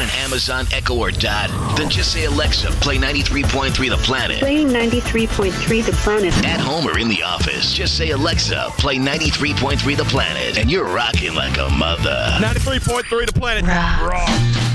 Amazon Echo or Dot? Then just say, Alexa, play 93.3 The Planet. Playing 93.3 The Planet. At home or in the office, just say, Alexa, play 93.3 The Planet. And you're rocking like a mother. 93.3 The Planet. Rock.